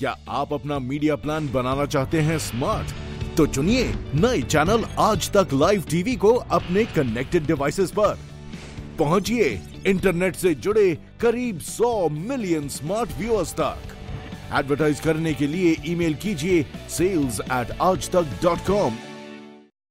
क्या आप अपना मीडिया प्लान बनाना चाहते हैं स्मार्ट? तो चुनिए नए चैनल आज तक लाइव टीवी को अपने कनेक्टेड डिवाइसेस पर। पहुंचिए इंटरनेट से जुड़े करीब 100 मिलियन स्मार्ट व्यूअर्स तक। एडवर्टाइज करने के लिए ईमेल कीजिए sales@aajtak.com